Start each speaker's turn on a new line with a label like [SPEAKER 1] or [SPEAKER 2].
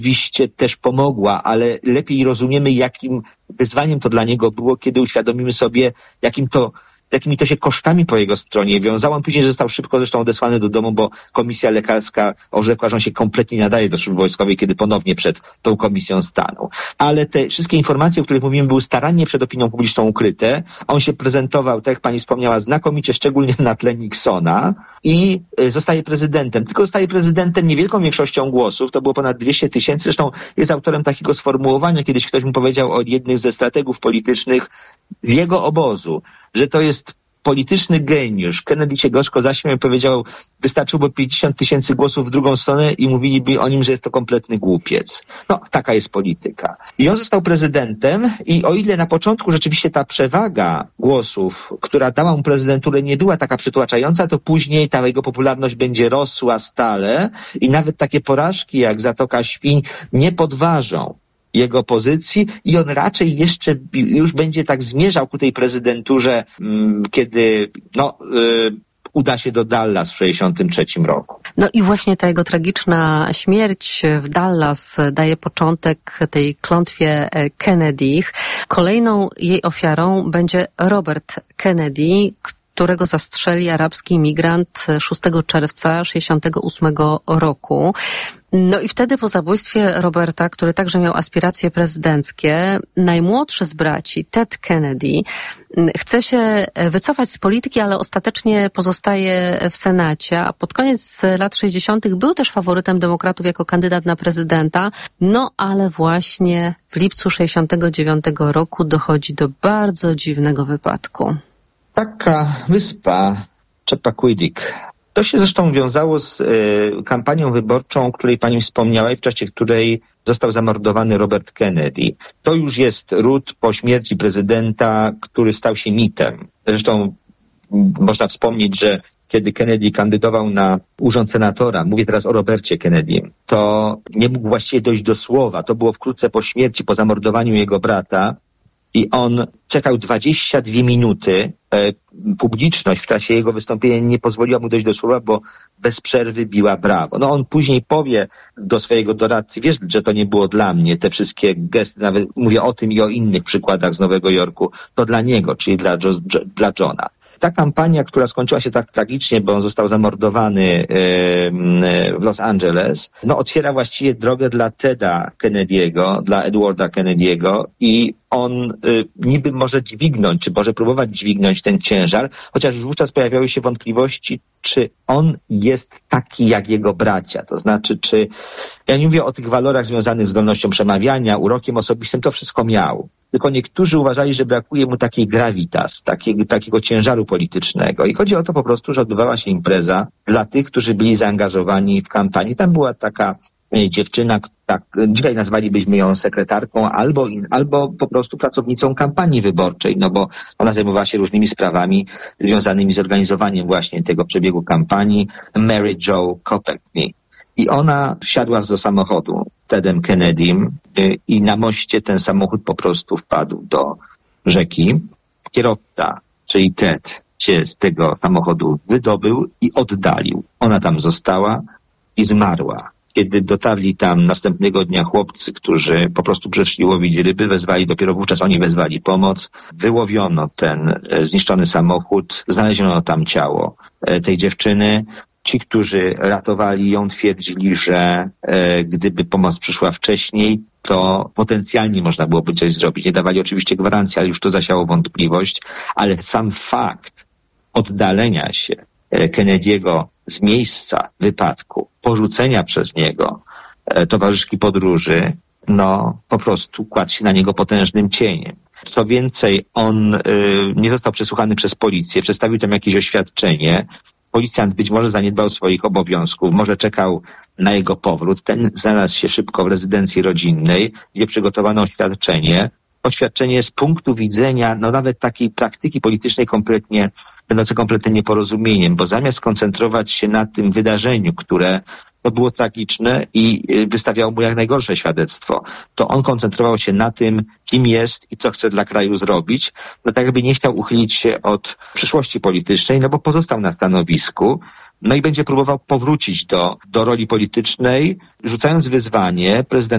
[SPEAKER 1] oczywiście też pomogła, ale lepiej rozumiemy, jakim wyzwaniem to dla niego było, kiedy uświadomimy sobie, jakimi to się kosztami po jego stronie wiązało. On później został szybko zresztą odesłany do domu, bo komisja lekarska orzekła, że on się kompletnie nie nadaje do służby wojskowej, kiedy ponownie przed tą komisją stanął. Ale te wszystkie informacje, o których mówimy, były starannie przed opinią publiczną ukryte. On się prezentował, tak jak pani wspomniała, znakomicie, szczególnie na tle Nixona i zostaje prezydentem. Tylko zostaje prezydentem niewielką większością głosów, to było ponad 200 000. Zresztą jest autorem takiego sformułowania, kiedyś ktoś mu powiedział od jednych ze strategów politycznych jego obozu, że to jest polityczny geniusz. Kennedy się gorzko zaśmiał i powiedział, wystarczyłoby 50 000 głosów w drugą stronę i mówiliby o nim, że jest to kompletny głupiec. No, taka jest polityka. I on został prezydentem i o ile na początku rzeczywiście ta przewaga głosów, która dała mu prezydenturę, nie była taka przytłaczająca, to później ta jego popularność będzie rosła stale i nawet takie porażki jak Zatoka Świń nie podważą jego pozycji i on raczej jeszcze już będzie tak zmierzał ku tej prezydenturze, kiedy uda się do Dallas w 1963 roku.
[SPEAKER 2] No i właśnie ta jego tragiczna śmierć w Dallas daje początek tej klątwie Kennedych. Kolejną jej ofiarą będzie Robert Kennedy, którego zastrzeli arabski imigrant 6 czerwca 1968 roku. No i wtedy po zabójstwie Roberta, który także miał aspiracje prezydenckie, najmłodszy z braci, Ted Kennedy, chce się wycofać z polityki, ale ostatecznie pozostaje w Senacie, a pod koniec lat 60. był też faworytem demokratów jako kandydat na prezydenta, no ale właśnie w lipcu 69 roku dochodzi do bardzo dziwnego wypadku.
[SPEAKER 1] Taka wyspa, Chappaquiddick. To się zresztą wiązało z kampanią wyborczą, o której pani wspomniała i w czasie której został zamordowany Robert Kennedy. To już jest ród po śmierci prezydenta, który stał się mitem. Zresztą można wspomnieć, że kiedy Kennedy kandydował na urząd senatora, mówię teraz o Robercie Kennedym, to nie mógł właściwie dojść do słowa. To było wkrótce po śmierci, po zamordowaniu jego brata. I on czekał 22 minuty. Publiczność w czasie jego wystąpienia nie pozwoliła mu dojść do słowa, bo bez przerwy biła brawo. No on później powie do swojego doradcy, wiesz, że to nie było dla mnie, te wszystkie gesty, nawet mówię o tym i o innych przykładach z Nowego Jorku, to dla niego, czyli dla Johna. Ta kampania, która skończyła się tak tragicznie, bo on został zamordowany w Los Angeles, otwiera właściwie drogę dla Teda Kennedy'ego, dla Edwarda Kennedy'ego i on niby może dźwignąć, czy może próbować dźwignąć ten ciężar, chociaż już wówczas pojawiały się wątpliwości, czy on jest taki jak jego bracia. To znaczy, ja nie mówię o tych walorach związanych z zdolnością przemawiania, urokiem osobistym, to wszystko miał. Tylko niektórzy uważali, że brakuje mu takiej gravitas, takiego ciężaru politycznego. I chodzi o to po prostu, że odbywała się impreza dla tych, którzy byli zaangażowani w kampanię. Tam była taka dziewczyna, dzisiaj nazwalibyśmy ją sekretarką albo po prostu pracownicą kampanii wyborczej, bo ona zajmowała się różnymi sprawami związanymi z organizowaniem właśnie tego przebiegu kampanii, Mary Jo Kopechne. I ona wsiadła do samochodu Tedem Kennedym i na moście ten samochód po prostu wpadł do rzeki. Kierowca, czyli Ted, się z tego samochodu wydobył i oddalił. Ona tam została i zmarła. Kiedy dotarli tam następnego dnia chłopcy, którzy po prostu przyszli łowić ryby, dopiero wówczas oni wezwali pomoc, wyłowiono ten zniszczony samochód, znaleziono tam ciało tej dziewczyny. Ci, którzy ratowali ją, twierdzili, że gdyby pomoc przyszła wcześniej, to potencjalnie można byłoby coś zrobić. Nie dawali oczywiście gwarancji, ale już to zasiało wątpliwość. Ale sam fakt oddalenia się Kennedy'ego z miejsca wypadku, porzucenia przez niego towarzyszki podróży, po prostu kładł się na niego potężnym cieniem. Co więcej, on nie został przesłuchany przez policję, przedstawił tam jakieś oświadczenie. Policjant być może zaniedbał swoich obowiązków, może czekał na jego powrót. Ten znalazł się szybko w rezydencji rodzinnej, gdzie przygotowano oświadczenie. Oświadczenie z punktu widzenia nawet takiej praktyki politycznej będące kompletnym nieporozumieniem, bo zamiast skoncentrować się na tym wydarzeniu, które to było tragiczne i wystawiało mu jak najgorsze świadectwo, to on koncentrował się na tym, kim jest i co chce dla kraju zrobić. Tak jakby nie chciał uchylić się od przyszłości politycznej, bo pozostał na stanowisku, no i będzie próbował powrócić do roli politycznej, rzucając wyzwanie prezydentowi